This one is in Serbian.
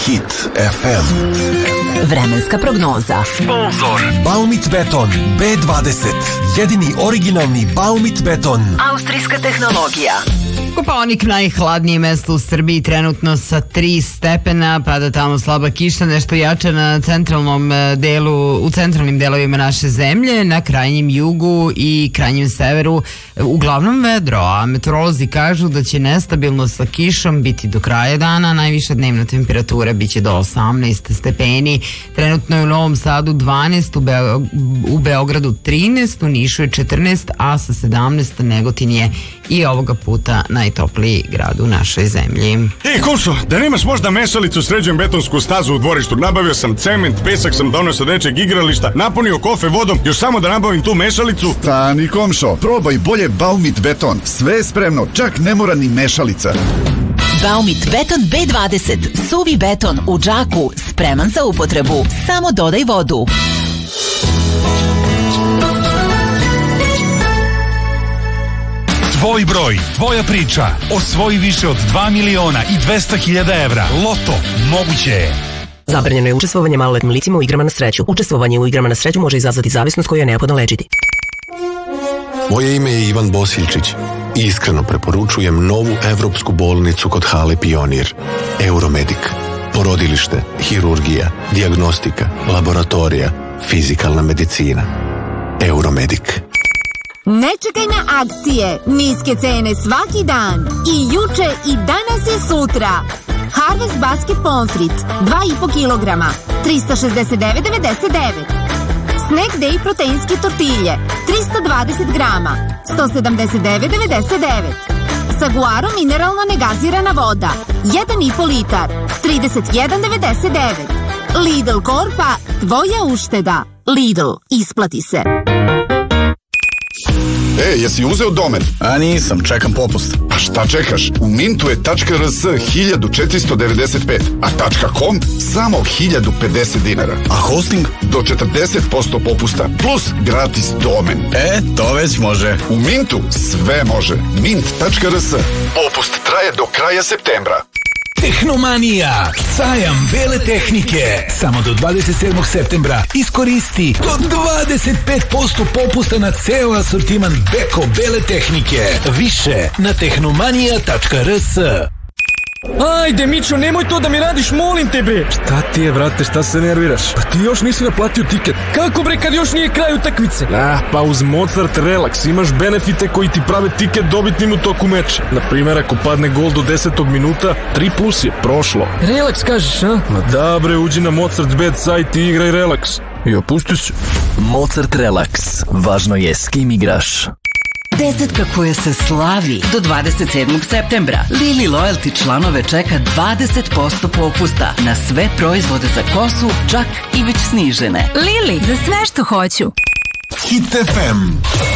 Hit FM. Vremenska prognoza. Sponzor Baumit Beton B20. Jedini originalni Baumit Beton. Austrijska tehnologija. Kopaonik, najhladnije mesto u Srbiji, trenutno sa 3 stepena, pada tamo slaba kiša, nešto jače na u centralnim delovima naše zemlje, na krajnjem jugu i krajnjem severu uglavnom vedro, a meteorolozi kažu da će nestabilno sa kišom biti do kraja dana, najviša dnevna temperatura biće do 18 stepeni, trenutno je u Novom Sadu 12, u Beogradu 13, u Nišu je 14, a sa 17 Negotin je i ovoga puta najtopliji grad u našoj zemlji. Komšo, da nemaš možda mešalicu, sređujem betonsku stazu u dvorištu, nabavio sam cement, pesak sam donio sa dečeg igrališta, napunio kofe vodom, još samo da nabavim tu mešalicu. Stani, komšo, probaj bolje Baumit Beton, sve je spremno, čak ne mora ni mešalica. Baumit Beton B20, suvi beton u džaku, spreman za upotrebu, samo dodaj vodu. Tvoj broj, tvoja priča. Osvoji više od 2.200.000 evra. Loto. Moguće je. Zabranjeno je učestvovanje maloletnim licima u igrama na sreću. Učestvovanje u igrama na sreću može izazvati zavisnost koju je neophodno lečiti. Moje ime je Ivan Bosilčić i iskreno preporučujem novu evropsku bolnicu kod Hale Pionir. Euromedik. Porodilište, hirurgija, dijagnostika, laboratorija, fizikalna medicina. Euromedik. Ne čekaj na akcije, niske cene svaki dan, i juče i danas i sutra. Harvest Basket Pomfrit 2,5 kilograma, 369,99. Snack Day proteinske tortilje 320 grama, 179,99. Saguaro mineralna negazirana voda 1,5 litar, 31,99. Lidl Korpa, tvoja ušteda. Lidl, isplati se. Jesi uzeo domen? A nisam, čekam popust. A šta čekaš? U Mintu je .rs 1495, a .com samo 1050 dinara. A hosting? Do 40% popusta, plus gratis domen. To već može. U Mintu sve može. Mint.rs. Popust traje do kraja septembra. Tehnomanija, sajam bele tehnike, samo do 27. septembra. Iskoristi do 25% popusta na ceo asortiman Beko bele tehnike. Više na tehnomanija.rs. Ajde, Mićo, nemoj to da mi radiš, molim te, bre. Šta ti je, brate, šta se nerviraš? Pa ti još nisi naplatio tiket. Kako, bre, kad još nije kraj utakmice? Pa uz Mozart Relax imaš benefite koji ti prave tiket dobitnim u toku meča. Naprimer, ako padne gol do 10. minuta, 3+ je prošlo. Relax kažeš, a? Ma da, bre, uđi na Mozart Bet sajt i igraj Relax. I opusti se. Mozart Relax. Važno je s kim igraš. Desetka koja se slavi do 27. septembra. Lili Loyalty članove čeka 20% popusta na sve proizvode za kosu, čak i već snižene. Lili, za sve što hoću. Hit FM.